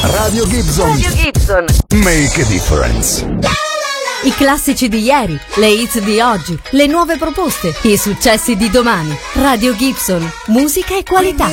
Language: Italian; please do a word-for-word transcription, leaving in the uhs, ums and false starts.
Radio Gibson. Radio Gibson. Make a difference. I classici di ieri, le hits di oggi, le nuove proposte, i successi di domani. Radio Gibson, musica e qualità.